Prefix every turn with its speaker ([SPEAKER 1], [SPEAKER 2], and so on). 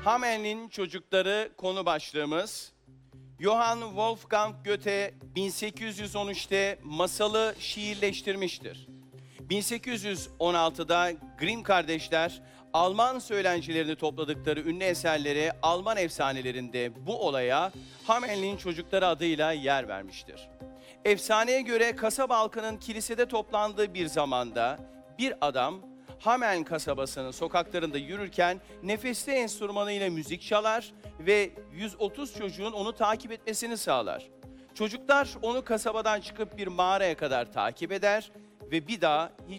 [SPEAKER 1] Hamel'in çocukları konu başlığımız. Johann Wolfgang Goethe 1813'te masalı şiirleştirmiştir. 1816'da Grimm kardeşler Alman söylencilerini topladıkları ünlü eserleri Alman efsanelerinde bu olaya Hamel'in çocukları adıyla yer vermiştir. Efsaneye göre kasaba halkının kilisede toplandığı bir zamanda bir adam Hameln kasabasının sokaklarında yürürken nefesli enstrümanıyla müzik çalar ve 130 çocuğun onu takip etmesini sağlar. Çocuklar onu kasabadan çıkıp bir mağaraya kadar takip eder ve bir daha hiç